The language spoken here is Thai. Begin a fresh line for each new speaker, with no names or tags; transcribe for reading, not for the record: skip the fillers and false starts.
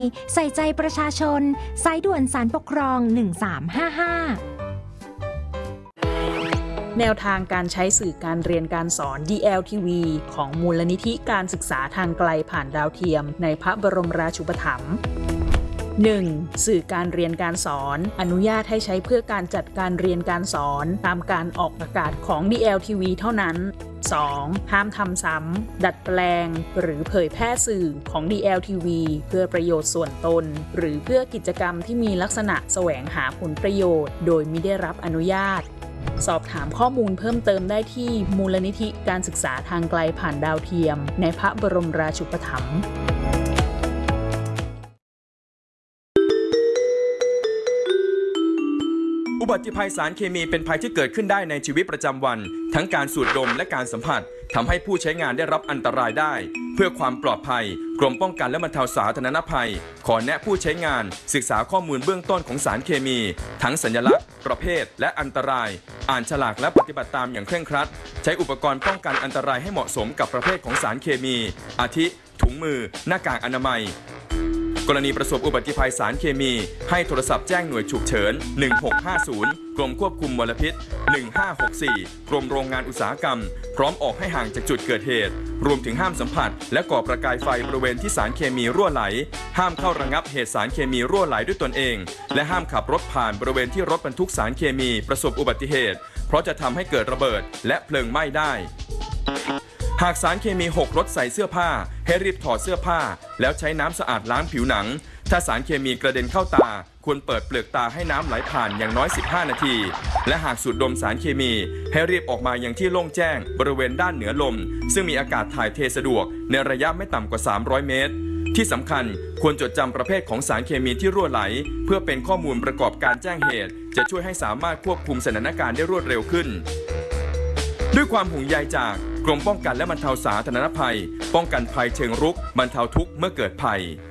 ใส่ใจประชาชนสายด่วนศาลปกครอง 1355
แนวทางการใช้สื่อการเรียนการสอน DLTV ของมูลนิธิการศึกษาทางไกลผ่านดาวเทียมในพระบรมราชูปถัมภ์ 1. สื่อการเรียนการสอนอนุญาตให้ใช้เพื่อการจัดการเรียนการสอนตามการออกอากาศของ DLTV เท่านั้น 2. ห้ามทำซ้ำดัดแปลงหรือเผยแพร่สื่อของ DLTV เพื่อประโยชน์ส่วนตนหรือเพื่อกิจกรรมที่มีลักษณะแสวงหาผลประโยชน์โดยมิได้รับอนุญาตสอบถามข้อมูลเพิ่มเติมได้ที่มูลนิธิการศึกษาทางไกลผ่านดาวเทียมในพระบรมราชูปถัมภ์
อุบัติภัยสารเคมีเป็นภัยที่เกิดขึ้นได้ในชีวิตประจำวันทั้งการสูดดมและการสัมผัสทำให้ผู้ใช้งานได้รับอันตรายได้เพื่อความปลอดภัยกรมป้องกันและบรรเทาสาธารณภัยขอแนะผู้ใช้งานศึกษาข้อมูลเบื้องต้นของสารเคมีทั้งสัญลักษณ์ประเภทและอันตรายอ่านฉลากและปฏิบัติตามอย่างเคร่งครัดใช้อุปกรณ์ป้องกันอันตรายให้เหมาะสมกับประเภทของสารเคมีอาทิถุงมือหน้ากากอนามัยกรณีประสบอุบัติภัยสารเคมีให้โทรศัพท์แจ้งหน่วยฉุกเฉิน1650กรมควบคุมมลพิษ1564กรมโรงงานอุตสาหกรรมพร้อมออกให้ห่างจากจุดเกิดเหตุรวมถึงห้ามสัมผัสและก่อประกายไฟบริเวณที่สารเคมีรั่วไหลห้ามเข้าระงับเหตุสารเคมีรั่วไหลด้วยตนเองและห้ามขับรถผ่านบริเวณที่รถบรรทุกสารเคมีประสบอุบัติเหตุเพราะจะทำให้เกิดระเบิดและเพลิงไหม้ได้หากสารเคมีหกรถใส่เสื้อผ้าให้รีบถอดเสื้อผ้าแล้วใช้น้ำสะอาดล้างผิวหนังถ้าสารเคมีกระเด็นเข้าตาควรเปิดเปลือกตาให้น้ำไหลผ่านอย่างน้อย15นาทีและหากสูดดมสารเคมีให้รีบออกมายังที่โล่งแจ้งบริเวณด้านเหนือลมซึ่งมีอากาศถ่ายเทสะดวกในระยะไม่ต่ำกว่า300เมตรที่สำคัญควรจดจำประเภทของสารเคมีที่รั่วไหลเพื่อเป็นข้อมูลประกอบการแจ้งเหตุจะช่วยให้สามารถควบคุมสถานการณ์ได้รวดเร็วขึ้นด้วยความห่วงใยจากกรมป้องกันและบรรเทาสาธารณภัยป้องกันภัยเชิงรุกบรรเทาทุกข์เมื่อเกิดภัย